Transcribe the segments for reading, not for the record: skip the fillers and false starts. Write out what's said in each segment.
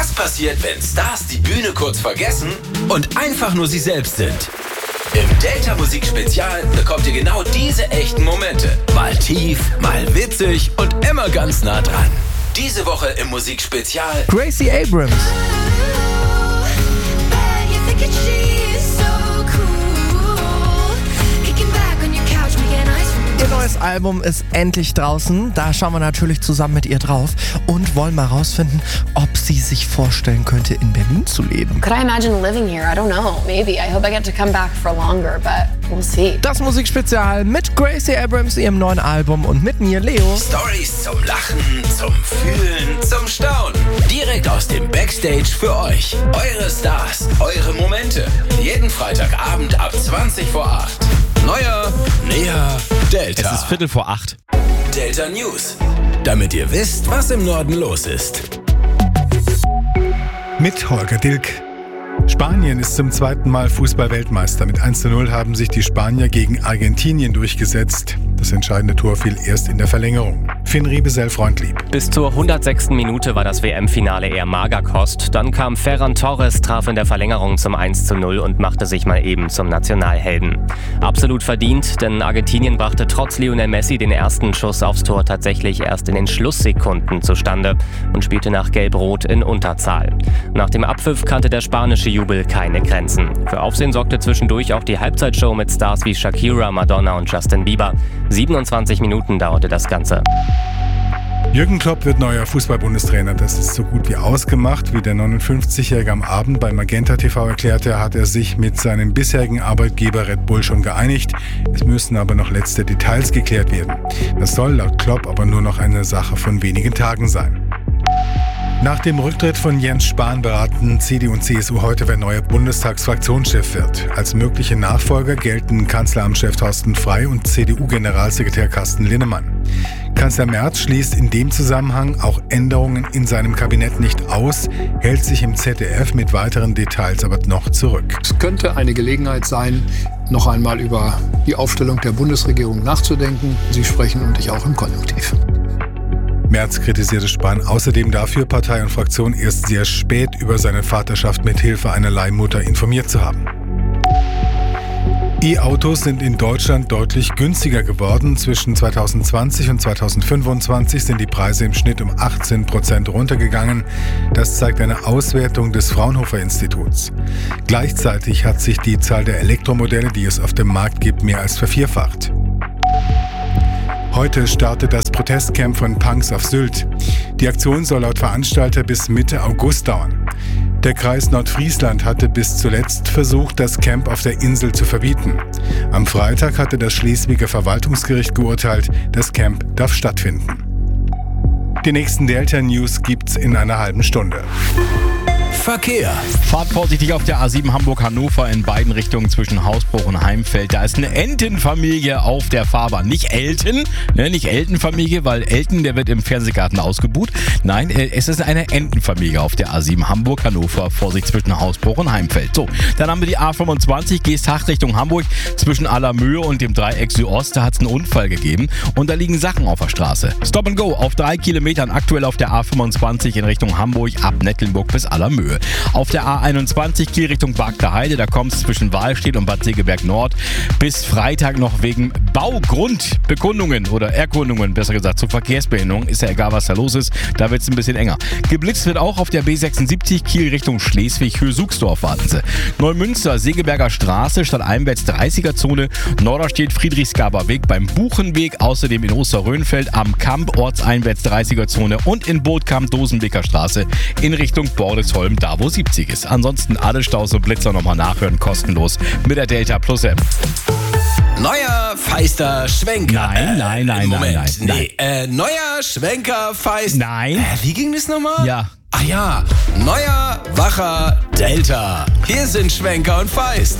Was passiert, wenn Stars die Bühne kurz vergessen und einfach nur sie selbst sind? Im Delta Musik Spezial bekommt ihr genau diese echten Momente. Mal tief, mal witzig und immer ganz nah dran. Diese Woche im Musik Spezial Gracie Abrams. Ihr neues Album ist endlich draußen. Da schauen wir natürlich zusammen mit ihr drauf und wollen mal rausfinden, ob sie sich vorstellen könnte, in Berlin zu leben. Could I imagine living here? I don't know. Maybe. I hope I get to come back for longer, but we'll see. Das Musikspezial mit Gracie Abrams, ihrem neuen Album, und mit mir, Leo. Stories zum Lachen, zum Fühlen, zum Staunen. Direkt aus dem Backstage für euch. Eure Stars, eure Momente. Jeden Freitagabend ab 20 vor 8. Neuer, näher, Delta. Es ist 7:45. Delta News. Damit ihr wisst, was im Norden los ist. Mit Holger Dilk. Spanien ist zum zweiten Mal Fußball-Weltmeister. Mit 1:0 haben sich die Spanier gegen Argentinien durchgesetzt. Das entscheidende Tor fiel erst in der Verlängerung. Finn Riebesell, Freundlieb. Bis zur 106. Minute war das WM-Finale eher Magerkost. Dann kam Ferran Torres, traf in der Verlängerung zum 1:0 und machte sich mal eben zum Nationalhelden. Absolut verdient, denn Argentinien brachte trotz Lionel Messi den ersten Schuss aufs Tor tatsächlich erst in den Schlusssekunden zustande und spielte nach Gelb-Rot in Unterzahl. Nach dem Abpfiff kannte der spanische Jubel keine Grenzen. Für Aufsehen sorgte zwischendurch auch die Halbzeitshow mit Stars wie Shakira, Madonna und Justin Bieber. 27 Minuten dauerte das Ganze. Jürgen Klopp wird neuer Fußball-Bundestrainer. Das ist so gut wie ausgemacht. Wie der 59-Jährige am Abend bei Magenta TV erklärte, hat er sich mit seinem bisherigen Arbeitgeber Red Bull schon geeinigt. Es müssen aber noch letzte Details geklärt werden. Das soll laut Klopp aber nur noch eine Sache von wenigen Tagen sein. Nach dem Rücktritt von Jens Spahn beraten CDU und CSU heute, wer neuer Bundestagsfraktionschef wird. Als mögliche Nachfolger gelten Kanzleramtschef Thorsten Frey und CDU-Generalsekretär Carsten Linnemann. Kanzler Merz schließt in dem Zusammenhang auch Änderungen in seinem Kabinett nicht aus, hält sich im ZDF mit weiteren Details aber noch zurück. Es könnte eine Gelegenheit sein, noch einmal über die Aufstellung der Bundesregierung nachzudenken. Sie sprechen und ich auch im Konjunktiv. Merz kritisierte Spahn außerdem dafür, Partei und Fraktion erst sehr spät über seine Vaterschaft mit Hilfe einer Leihmutter informiert zu haben. E-Autos sind in Deutschland deutlich günstiger geworden. Zwischen 2020 und 2025 sind die Preise im Schnitt um 18% runtergegangen. Das zeigt eine Auswertung des Fraunhofer-Instituts. Gleichzeitig hat sich die Zahl der Elektromodelle, die es auf dem Markt gibt, mehr als vervierfacht. Heute startet das Protestcamp von Punks auf Sylt. Die Aktion soll laut Veranstalter bis Mitte August dauern. Der Kreis Nordfriesland hatte bis zuletzt versucht, das Camp auf der Insel zu verbieten. Am Freitag hatte das Schleswiger Verwaltungsgericht geurteilt, das Camp darf stattfinden. Die nächsten Delta News gibt's in einer halben Stunde. Verkehr. Fahrt vorsichtig auf der A7 Hamburg-Hannover in beiden Richtungen zwischen Hausbruch und Heimfeld. Da ist eine Entenfamilie auf der Fahrbahn. Nicht Elton, nicht Eltenfamilie, weil Elton, der wird im Fernsehgarten ausgebuht. Nein, es ist eine Entenfamilie auf der A7 Hamburg-Hannover. Vorsicht zwischen Hausbruch und Heimfeld. So, dann haben wir die A25, Geesthacht Richtung Hamburg. Zwischen Allermöhe und dem Dreieck Südost, da hat es einen Unfall gegeben. Und da liegen Sachen auf der Straße. Stop and Go auf 3 Kilometern aktuell auf der A25 in Richtung Hamburg ab Nettlenburg bis Allermöhe. Auf der A21 Kiel Richtung Bagder Heide, da kommt es zwischen Wahlstedt und Bad Segeberg Nord bis Freitag noch wegen Baugrundbekundungen oder Erkundungen, besser gesagt, zur Verkehrsbehinderung. Ist ja egal, was da los ist, da wird es ein bisschen enger. Geblitzt wird auch auf der B76 Kiel Richtung Schleswig, Höhe-Suchsdorf, warten Sie. Neumünster, Segeberger Straße, stadteinwärts 30er-Zone, Norderstedt, Friedrichsgaber Weg beim Buchenweg, außerdem in Osterrönfeld am Kamp, ortseinwärts 30er-Zone und in Bootkamp, Dosenbeker Straße in Richtung Bordesholm, da wo 70 ist. Ansonsten alle Staus und Blitzer nochmal nachhören, kostenlos mit der Delta Plus App. Neuer Feister Schwenker. Nein. Neuer Schwenker Feist. Nein. Wie ging das nochmal? Ja. Ach ja, neuer, wacher Delta. Hier sind Schwenker und Feist.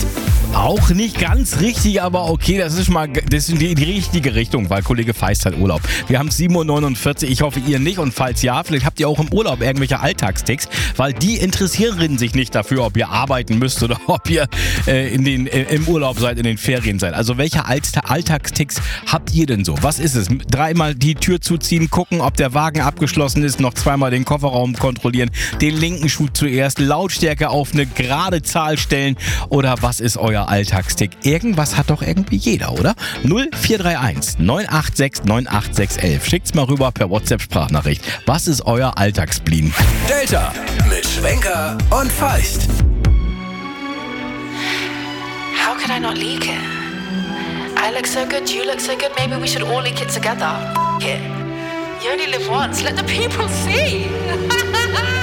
Auch nicht ganz richtig, aber okay, das ist die richtige Richtung, weil Kollege Feist hat Urlaub. Wir haben 7:49 Uhr, ich hoffe ihr nicht und falls ja, vielleicht habt ihr auch im Urlaub irgendwelche Alltagsticks, weil die interessieren sich nicht dafür, ob ihr arbeiten müsst oder ob ihr im Urlaub seid, in den Ferien seid. Also welche Alltagsticks habt ihr denn so? Was ist es? 3-mal die Tür zuziehen, gucken, ob der Wagen abgeschlossen ist, noch 2-mal den Kofferraum kontrollieren, den linken Schuh zuerst, Lautstärke auf eine gerade Zahl stellen oder was ist euer Alltagstick? Irgendwas hat doch irgendwie jeder, oder? 0431 986 98611. Schickt's mal rüber per WhatsApp-Sprachnachricht. Was ist euer Alltagsspleen? Delta mit Schwenker und Feist. How could I not leak it? I look so good, you look so good, maybe we should all leak it together. It. You only live once, let the people see.